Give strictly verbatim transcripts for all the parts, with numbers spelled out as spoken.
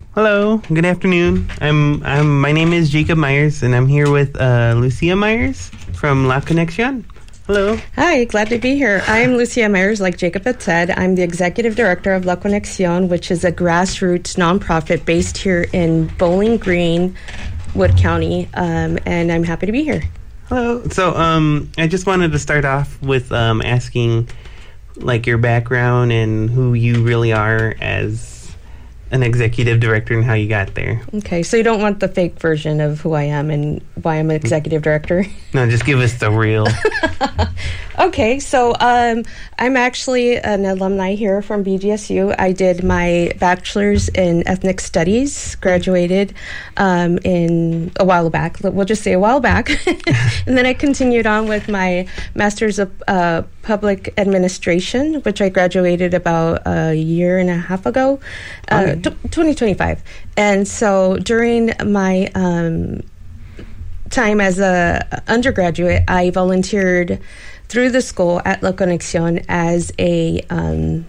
Hello. Good afternoon. I'm. I'm. My name is Jacob Myers, and I'm here with uh, Lucia Myers from La Conexión. Hello. Hi, glad to be here. I'm Lucia Myers, like Jacob had said. I'm the executive director of La Conexión, which is a grassroots nonprofit based here in Bowling Green, Wood County, um, and I'm happy to be here. Hello. So, um, I just wanted to start off with um, asking, like, your background and who you really are as an executive director and how you got there. Okay, so you don't want the fake version of who I am and why I'm an executive director? No, just give us the real. Okay, so um, I'm actually an alumni here from B G S U. I did my bachelor's in ethnic studies, graduated um, in a while back. We'll just say a while back. And then I continued on with my master's of uh, public administration, which I graduated about a year and a half ago, uh, okay. t- twenty twenty-five. And so during my um, time as a undergraduate, I volunteered through the school at La Conexión as a um,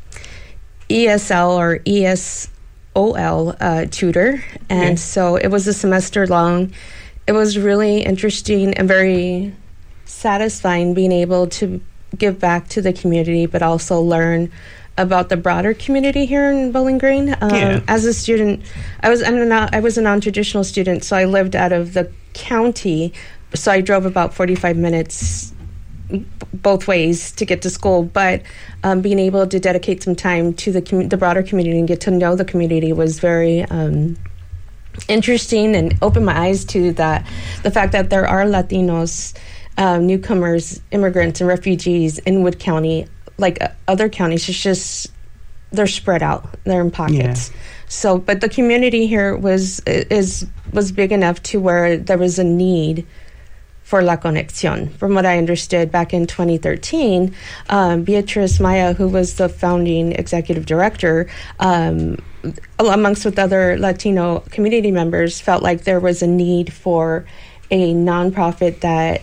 E S L or E S O L uh, tutor. And okay. so it was a semester long. It was really interesting and very satisfying being able to give back to the community, but also learn about the broader community here in Bowling Green. Um, yeah. As a student, I was I'm not, I was a non-traditional student, so I lived out of the county, so I drove about forty-five minutes both ways to get to school, but um, being able to dedicate some time to the com- the broader community and get to know the community was very um, interesting and opened my eyes to that the fact that there are Latinos, um, newcomers, immigrants, and refugees in Wood County, like uh, other counties. It's just they're spread out, they're in pockets. Yeah. So, but the community here was is was big enough to where there was a need for La Conexión. From what I understood back in twenty thirteen, um, Beatriz Maya, who was the founding executive director, um, amongst with other Latino community members, felt like there was a need for a nonprofit that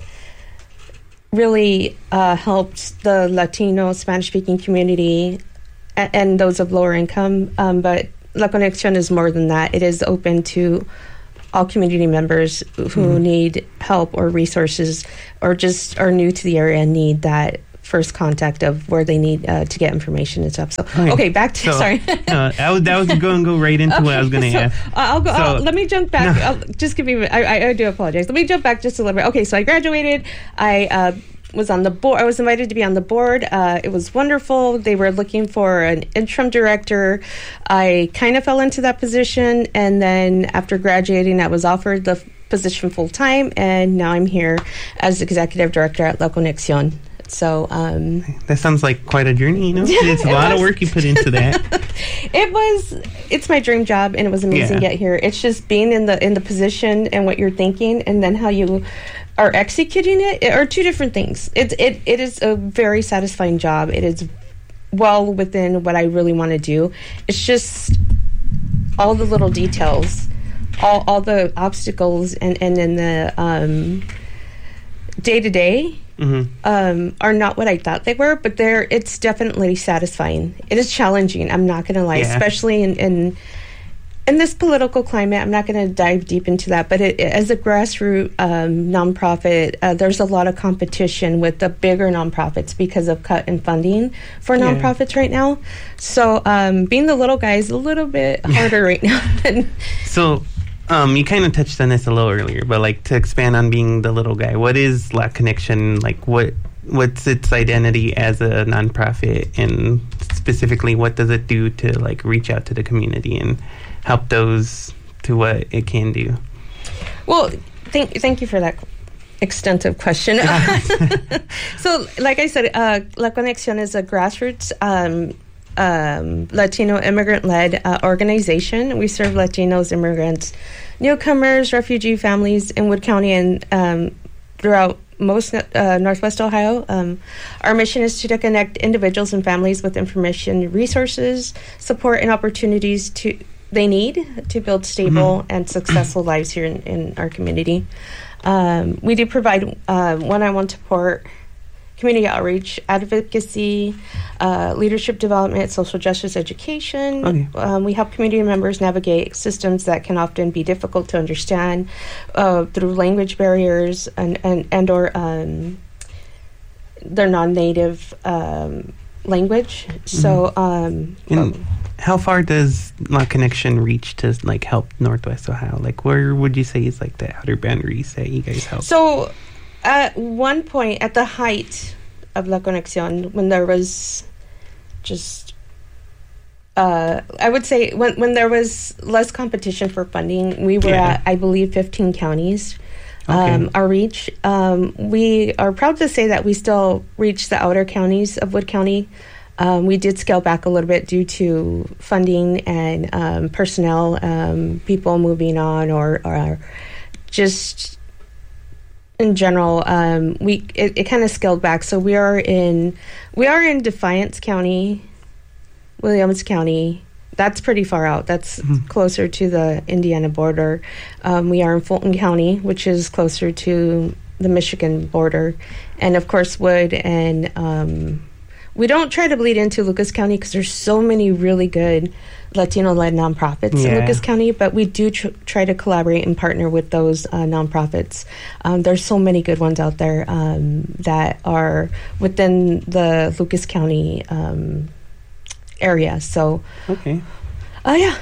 really uh, helped the Latino Spanish-speaking community and, and those of lower income. Um, but La Conexión is more than that. It is open to all community members who mm-hmm. need help or resources or just are new to the area and need that first contact of where they need uh, to get information and stuff. So, okay, okay back to, so, sorry. uh, I was, that was going to go right into okay, what I was going to so ask. I'll go, so, I'll, let me jump back. No. I'll, just give me, I, I do apologize. Let me jump back just a little bit. Okay, so I graduated. I uh, was on the board. I was invited to be on the board. Uh, it was wonderful. They were looking for an interim director. I kind of fell into that position, and then after graduating, I was offered the position full time, and now I'm here as executive director at La Conexión. So um, that sounds like quite a journey, you know. It's a lot was. of work you put into that. It was. It's my dream job, and it was amazing yeah. to get here. It's just being in the in the position and what you're thinking, and then how you are executing it, it are two different things. It it it is a very satisfying job. It is well within what I really want to do. It's just all the little details, all all the obstacles, and and then the um, day to day. Mm-hmm. Um, are not what I thought they were, but they're. It's definitely satisfying. It is challenging. I'm not going to lie, yeah. especially in, in in this political climate. I'm not going to dive deep into that, but it, as a grassroots um, nonprofit, uh, there's a lot of competition with the bigger nonprofits because of cut in funding for nonprofits yeah. right now. So um, being the little guy is a little bit harder right now. so. Um, you kind of touched on this a little earlier, but like to expand on being the little guy, what is La Conexión? Like, what what's its identity as a nonprofit, and specifically, what does it do to like reach out to the community and help those to what it can do? Well, thank thank you for that extensive question. So, like I said, uh, La Conexión is a grassroots. Um, Um, Latino immigrant-led uh, organization. We serve Latinos, immigrants, newcomers, refugee families in Wood County and um, throughout most uh, Northwest Ohio. Um, our mission is to connect individuals and families with information, resources, support, and opportunities to they need to build stable mm-hmm. and successful lives here in, in our community. Um, we do provide uh, one-on-one support community outreach, advocacy, uh, leadership development, social justice education. Okay. Um, we help community members navigate systems that can often be difficult to understand uh, through language barriers and, and, and or um, their non-native um, language. Mm-hmm. So, um, and um, how far does La Connection reach to like help Northwest Ohio? Like, where would you say is like the outer boundaries that you guys help? So, at one point, at the height of La Conexión, when there was just, uh, I would say, when when there was less competition for funding, we were yeah. at, I believe, fifteen counties. Okay. Um, our reach. Um, we are proud to say that we still reach the outer counties of Wood County. Um, we did scale back a little bit due to funding and um, personnel, um, people moving on, or, or just in general. Um, we it, it kind of scaled back. So we are in we are in Defiance County, Williams County. That's pretty far out. That's mm-hmm. closer to the Indiana border. Um, we are in Fulton County, which is closer to the Michigan border. And, of course, Wood. And um, we don't try to bleed into Lucas County because there's so many really good Latino-led nonprofits yeah. in Lucas County. But we do tr- try to collaborate and partner with those uh, nonprofits. Um, there's so many good ones out there um, that are within the Lucas County um area. So okay. Oh uh, yeah.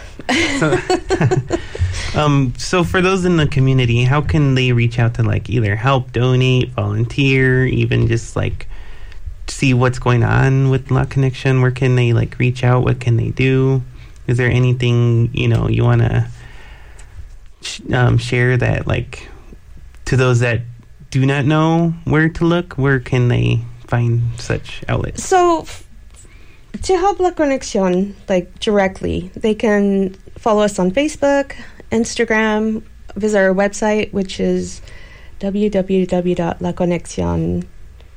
so, um so for those in the community, how can they reach out to like either help, donate, volunteer, even just like see what's going on with La Connection? Where can they like reach out? What can they do? Is there anything, you know, you want to sh- um, share that like to those that do not know where to look? Where can they find such outlets? So f- to help La Conexión, like directly, they can follow us on Facebook, Instagram, visit our website, which is w w w dot la conexion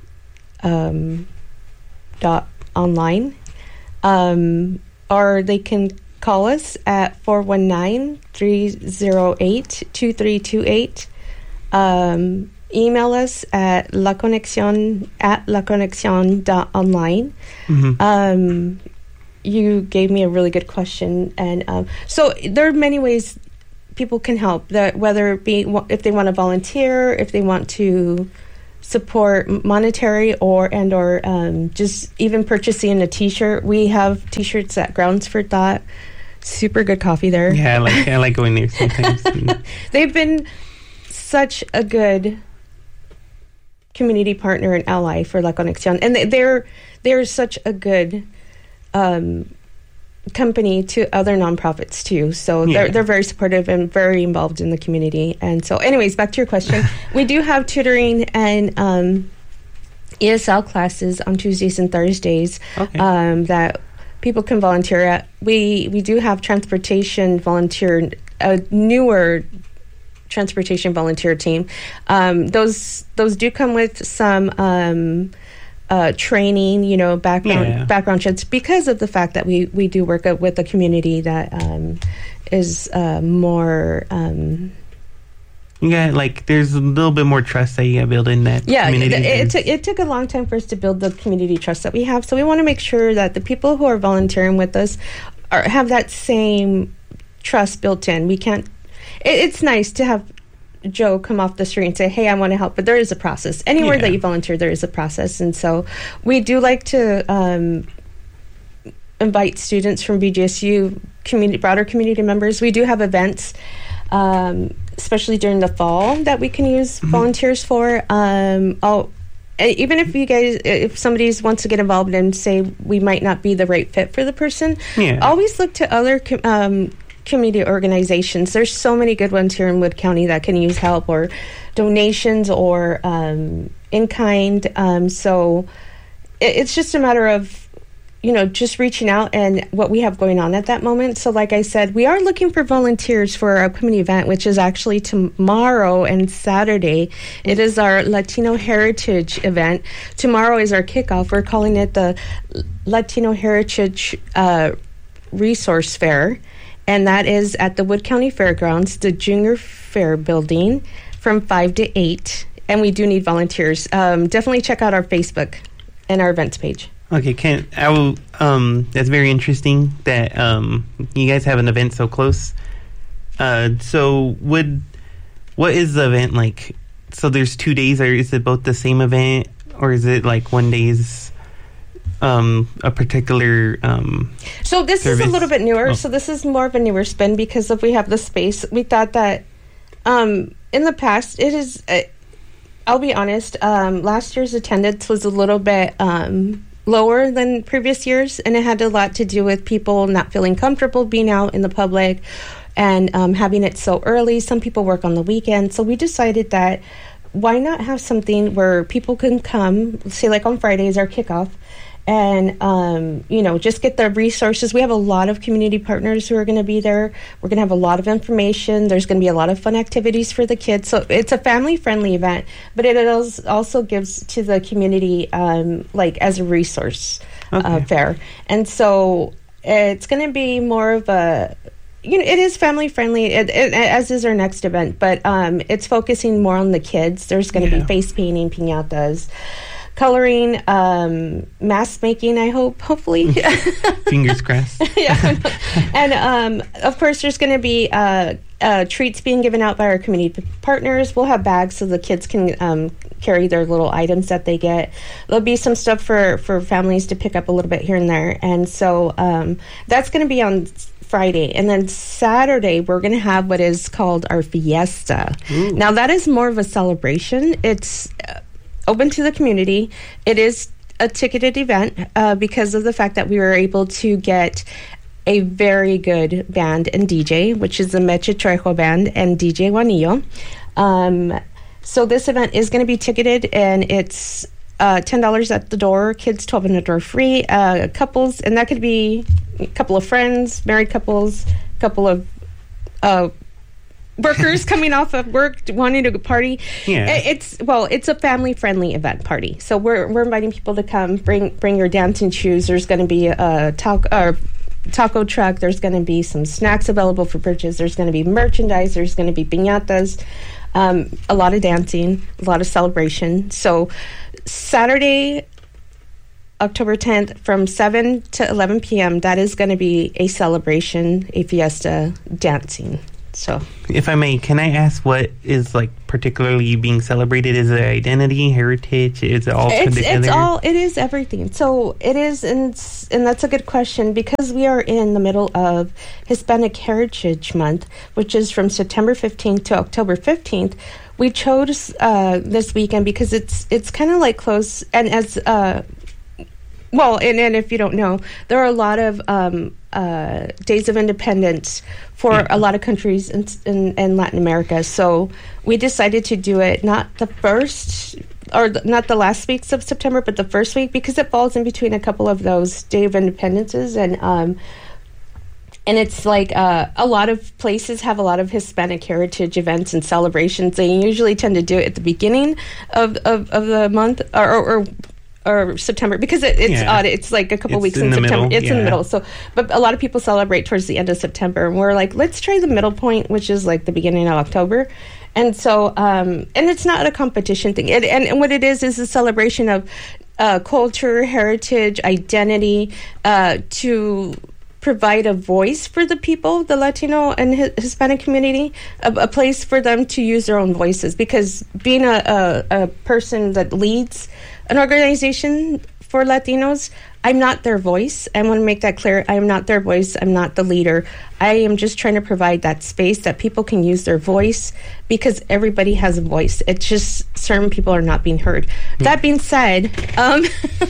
dot online. Um, or they can call us at four one nine, three zero eight, two three two eight. Um, email us at laconexion at laconexion dot online. Mm-hmm. Um, you gave me a really good question, and um, so there are many ways people can help. That whether it be if they want to volunteer, if they want to support monetary, or and or um, just even purchasing a T-shirt. We have T-shirts at Grounds for Thought. Super good coffee there. Yeah, I like I like going there sometimes. They've been such a good community partner and ally for La Conexión, and they're they're such a good um, company to other nonprofits too. So yeah. they're they're very supportive and very involved in the community. And so, anyways, back to your question, we do have tutoring and um, E S L classes on Tuesdays and Thursdays okay. um, that people can volunteer at. We we do have transportation volunteer, a newer transportation volunteer team. Um, those those do come with some um, uh, training, you know, background yeah. background checks, because of the fact that we, we do work with a community that um, is uh, more. Um, you got like there's a little bit more trust that you got to build in that yeah, community. Yeah, it, it, took, it took a long time for us to build the community trust that we have. So we want to make sure that the people who are volunteering with us are have that same trust built in. We can't. It, it's nice to have Joe come off the street and say, hey, I want to help, but there is a process. Anywhere yeah. that you volunteer, there is a process. And so we do like to um, invite students from B G S U, community, broader community members. We do have events, um, especially during the fall, that we can use mm-hmm. volunteers for. Um, I'll, even if you guys, if somebody wants to get involved and say we might not be the right fit for the person, yeah. always look to other um community organizations. There's so many good ones here in Wood County that can use help or donations or um, in kind. Um, so it, it's just a matter of, you know, just reaching out and what we have going on at that moment. So like I said, we are looking for volunteers for our upcoming event, which is actually tomorrow and Saturday. It is our Latino Heritage event. Tomorrow is our kickoff. We're calling it the Latino Heritage uh, Resource Fair. And that is at the Wood County Fairgrounds, the Junior Fair Building, from five to eight. and we do need volunteers. Um, definitely check out our Facebook and our events page. Okay, can I will. Um, that's very interesting that um, you guys have an event so close. Uh, so would what is the event like? So there's two days, or is it both the same event, or is it like one day's um, a particular? Um, so this service? is a little bit newer. Oh. So this is more of a newer spin because if we have the space, we thought that um, in the past it is. Uh, I'll be honest. Um, last year's attendance was a little bit. Um, lower than previous years, and it had a lot to do with people not feeling comfortable being out in the public and um, having it so early. Some people work on the weekend, so we decided that why not have something where people can come, say like on Fridays, our kickoff, and um, you know, just get the resources. We have a lot of community partners who are going to be there. We're going to have a lot of information. There's going to be a lot of fun activities for the kids. So it's a family-friendly event, but it also gives to the community um, like as a resource okay. uh, fair. And so it's going to be more of a, you know, it is family-friendly, it, it, as is our next event, but um, it's focusing more on the kids. There's going to yeah. be face painting, piñatas, coloring, um, mask making, I hope, hopefully. Fingers crossed. yeah. And, um, of course, there's going to be uh, uh, treats being given out by our community partners. We'll have bags so the kids can um, carry their little items that they get. There'll be some stuff for, for families to pick up a little bit here and there. And so um, that's going to be on Friday. And then Saturday, we're going to have what is called our fiesta. Ooh. Now, that is more of a celebration. It's Uh, open to the community. It is a ticketed event uh, because of the fact that we were able to get a very good band and D J, which is the Meche Trejo Band and D J Juanillo. Um, so this event is going to be ticketed, and it's uh, ten dollars at the door. Kids twelve and under free. Uh, couples, and that could be a couple of friends, married couples, couple of uh, workers coming off of work wanting to party. Yeah. It's well, it's a family friendly event party. So we're we're inviting people to come. Bring bring your dancing shoes. There's going to be a taco uh, taco truck. There's going to be some snacks available for purchase. There's going to be merchandise. There's going to be piñatas. Um, a lot of dancing. A lot of celebration. So Saturday, October tenth, from seven to eleven p.m. That is going to be a celebration, a fiesta, dancing. So, if I may, can I ask what is like particularly being celebrated? Is it identity, heritage? Is it all it's, together? It's all. It is everything. So it is, and and that's a good question because we are in the middle of Hispanic Heritage Month, which is from September fifteenth to October fifteenth. We chose uh, this weekend because it's it's kind of like close, and as uh, well, and, and if you don't know, there are a lot of um, uh, days of independence for yeah. a lot of countries in, in, in Latin America. So we decided to do it not the first or the, not the last weeks of September, but the first week because it falls in between a couple of those Day of Independences. And um, and it's like uh, a lot of places have a lot of Hispanic heritage events and celebrations. They usually tend to do it at the beginning of, of, of the month or, or, or or September because it, it's yeah. odd. It's like a couple it's weeks in, in, in September. Middle, it's yeah. in the middle. So, but a lot of people celebrate towards the end of September, and we're like, let's try the middle point, which is like the beginning of October. And so, um, and it's not a competition thing. It, and, and what it is is a celebration of uh, culture, heritage, identity, uh, to provide a voice for the people, the Latino and Hispanic community, a, a place for them to use their own voices. Because being a, a, a person that leads an organization for Latinos, I'm not their voice. I want to make that clear. I am not their voice. I'm not the leader. I am just trying to provide that space that people can use their voice because everybody has a voice. It's just certain people are not being heard. Mm. That being said, um,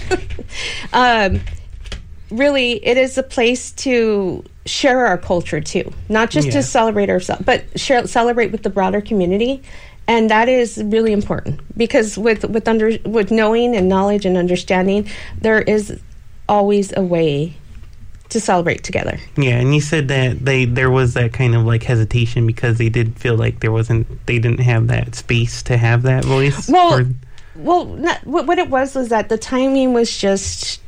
um, really, it is a place to share our culture too, not just yeah. to celebrate ourselves, but share, celebrate with the broader community. And that is really important because with with under with knowing and knowledge and understanding, there is always a way to celebrate together. Yeah, and you said that they there was that kind of like hesitation because they did feel like there wasn't they didn't have that space to have that voice. Well, or, well, not, what what it was was that the timing was just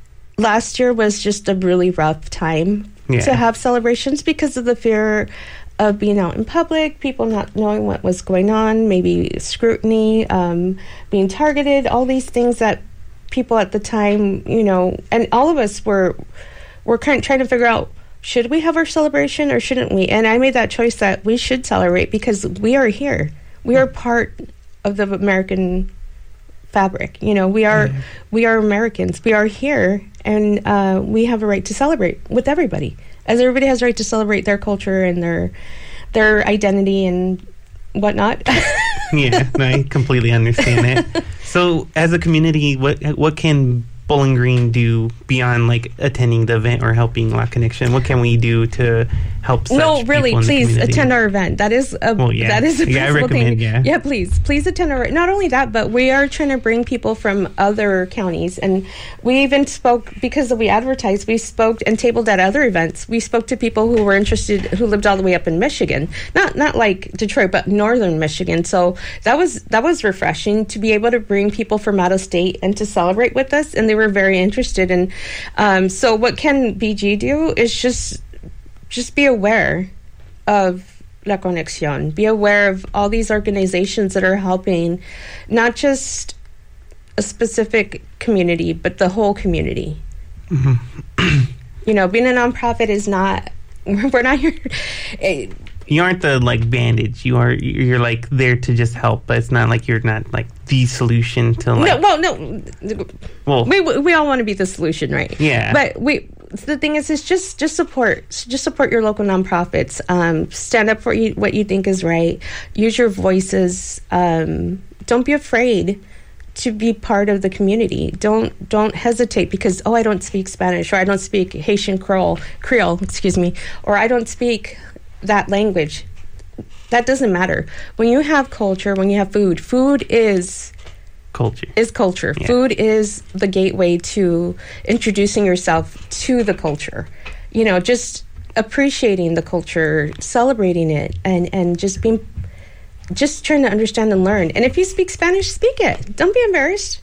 last year was just a really rough time yeah. to have celebrations because of the fear of being out in public, people not knowing what was going on, maybe scrutiny, um, being targeted, all these things that people at the time, you know, and all of us were were kind of trying to figure out, should we have our celebration or shouldn't we? And I made that choice that we should celebrate because we are here. We are part of the American fabric. You know, we are mm. we are Americans. We are here, and uh, we have a right to celebrate with everybody. As everybody has a right to celebrate their culture and their their identity and whatnot. Yeah, I completely understand that. So, as a community, what what can Bowling Green do beyond like attending the event or helping La Connexion? What can we do to help? Such no, really, people in please the community? attend our event. That is a well, yeah. that is a yeah, I recommend, thing. Yeah, yeah, please, please attend our. Not only that, but we are trying to bring people from other counties, and we even spoke because we advertised. We spoke and tabled at other events. We spoke to people who were interested, who lived all the way up in Michigan, not not like Detroit, but northern Michigan. So that was that was refreshing to be able to bring people from out of state and to celebrate with us, and they were very interested. And um, so, what can B G do is just just be aware of La Conexión. Be aware of all these organizations that are helping not just a specific community, but the whole community. Mm-hmm. You know, being a nonprofit is not, we're not here. It, you aren't the like bandage. You are. You're like there to just help, but it's not like you're not like the solution to like. No, well, no. Well, we we all want to be the solution, right? Yeah. But we. The thing is, is just just support, just support your local nonprofits. Um, stand up for you, what you think is right. Use your voices. Um, don't be afraid to be part of the community. Don't don't hesitate because oh, I don't speak Spanish, or I don't speak Haitian Creole, Creole, excuse me, or I don't speak that language. That doesn't matter. When you have culture, when you have food, food is. Culture. Is culture. Yeah. Food is the gateway to introducing yourself to the culture. You know, just appreciating the culture, celebrating it, and, and just being, just trying to understand and learn. And if you speak Spanish, speak it. Don't be embarrassed.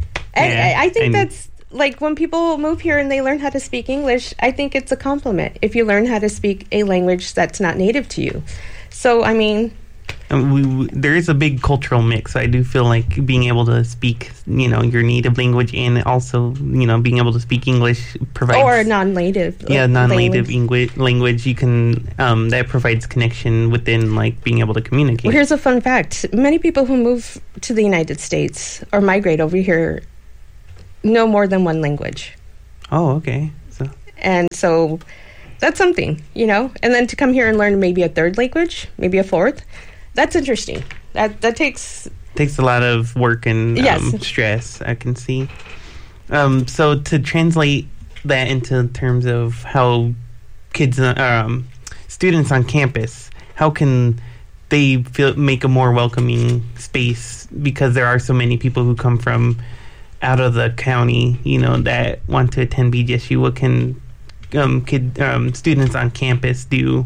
Yeah, I, I think that's, like, when people move here and they learn how to speak English, I think it's a compliment if you learn how to speak a language that's not native to you. So, I mean... And we, we, there is a big cultural mix. I do feel like being able to speak, you know, your native language and also, you know, being able to speak English provides... Or non-native. Yeah, non-native language. language. You can, um, that provides connection within, like, being able to communicate. Well, here's a fun fact. Many people who move to the United States or migrate over here know more than one language. Oh, okay. So. And so that's something, you know. And then to come here and learn maybe a third language, maybe a fourth... That's interesting. That that takes takes a lot of work and um, yes. stress, I can see. Um, so to translate that into terms of how kids, uh, um, students on campus, how can they feel make a more welcoming space because there are so many people who come from out of the county, you know, that want to attend B G S U. What can um, kid um, students on campus do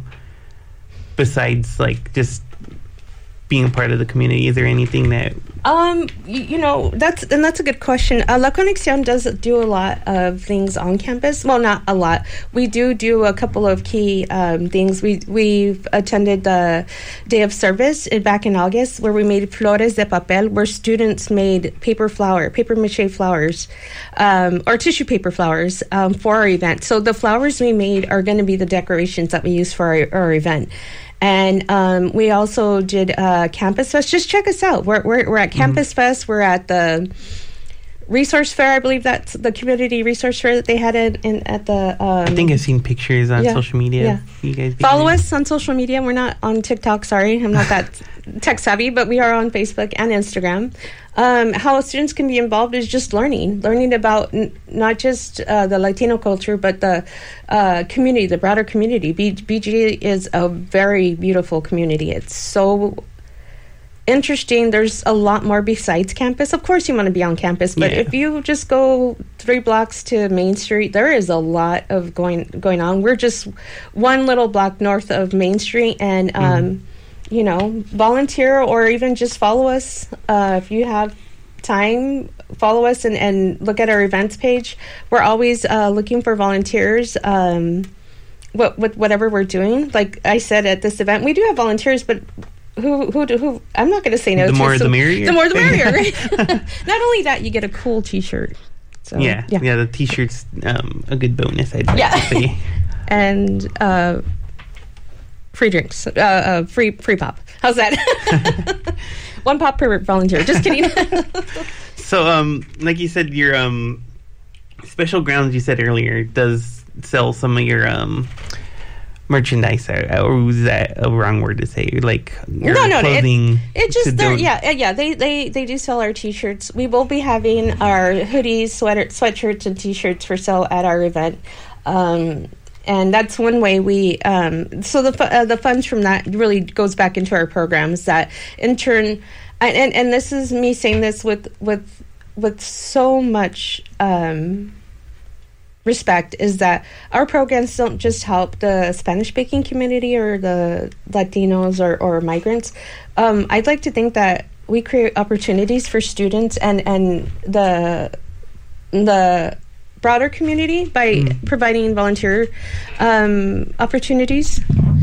besides like just being a part of the community? Is there anything that um you, you know that's and that's a good question. uh, La Conexión does do a lot of things on campus. Well, not a lot. We do do a couple of key um, things. We we've attended the day of service in, back in August, where we made flores de papel, where students made paper flower, paper mache flowers, um, or tissue paper flowers um, for our event. So the flowers we made are going to be the decorations that we use for our, our event. And um, we also did uh, Campus Fest. Just check us out. We're we're, we're at Campus mm-hmm. Fest. We're at the Resource Fair. I believe that's the community resource fair that they had in, in at the. Um, I think I've seen pictures on yeah, social media. Yeah. You guys follow us on social media. We're not on TikTok. Sorry, I'm not that tech savvy, but we are on Facebook and Instagram. Um, how students can be involved is just learning, learning about n- not just uh, the Latino culture, but the uh, community, the broader community. B- BG is a very beautiful community. It's so interesting. There's a lot more besides campus. Of course, you want to be on campus, but yeah. if you just go three blocks to Main Street, there is a lot of going going on. We're just one little block north of Main Street, and um, mm-hmm. you know, volunteer or even just follow us. Uh, if you have time, follow us and, and look at our events page. We're always uh, looking for volunteers. Um, what with whatever we're doing. Like I said at this event, we do have volunteers, but who who do who? I'm not going to say no. The to more so, the merrier. The more the merrier. Right? Not only that, you get a cool T-shirt. So, yeah, yeah, yeah, The T-shirt's um, a good bonus. I'd like yeah. to say. And uh, free drinks, uh, uh, free free pop. How's that? One pop per volunteer. Just kidding. So, um, like you said, your um, Special Grounds, you said earlier, does sell some of your um, merchandise, or, or was that a wrong word to say? Like your no, no, clothing. It, it just, they're, yeah, yeah. They, they, they do sell our T-shirts. We will be having our hoodies, sweater, sweatshirts, and T-shirts for sale at our event. Um, and that's one way we. Um, so the fu- uh, the funds from that really goes back into our programs. That in turn, and and, and this is me saying this with with with so much. Um, respect is that our programs don't just help the Spanish-speaking community or the Latinos or, or migrants. Um, I'd like to think that we create opportunities for students and, and the the broader community by mm. providing volunteer um, opportunities.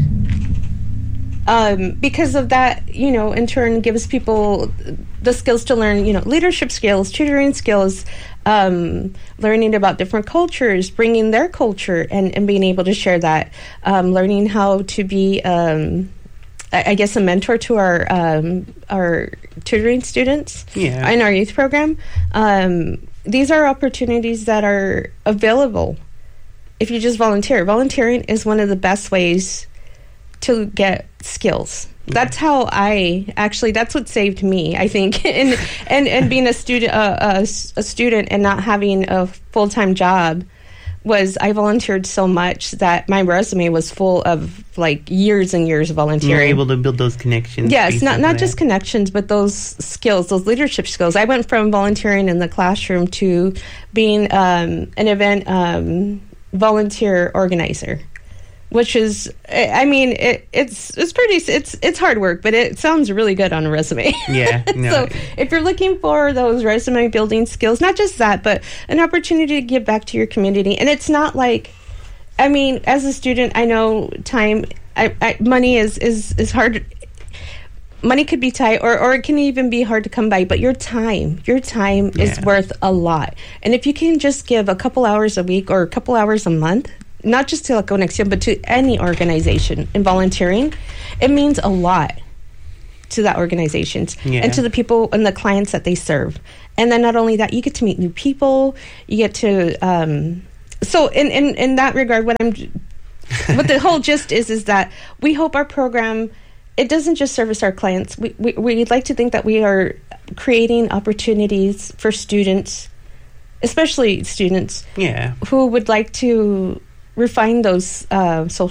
Um, because of that, you know, in turn gives people the skills to learn, you know, leadership skills, tutoring skills, um, learning about different cultures, bringing their culture and, and being able to share that, um, learning how to be, um, I, I guess, a mentor to our um, our tutoring students yeah. in our youth program. Um, these are opportunities that are available if you just volunteer. Volunteering is one of the best ways to get skills. That's how I actually, that's what saved me, I think. and, and and being a student, uh, a, a student and not having a full-time job was I volunteered so much that my resume was full of like years and years of volunteering. You were able to build those connections. Yes, not not just connections, but those skills, those leadership skills. I went from volunteering in the classroom to being um, an event um, volunteer organizer. Which is, I mean, it, it's it's pretty, it's it's hard work, but it sounds really good on a resume. Yeah. No. So if you're looking for those resume building skills, not just that, but an opportunity to give back to your community. And it's not like, I mean, as a student, I know time, I, I, money is, is, is hard. Money could be tight, or, or it can even be hard to come by, but your time, your time yeah. is worth a lot. And if you can just give a couple hours a week or a couple hours a month, not just to La Conexión, but to any organization in volunteering, it means a lot to that organization yeah. and to the people and the clients that they serve. And then not only that, you get to meet new people, you get to, um, so in, in, in that regard, what I'm, what the whole gist is, is that we hope our program, it doesn't just service our clients. We, we, we'd like to think that we are creating opportunities for students, especially students yeah. who would like to refine those uh, social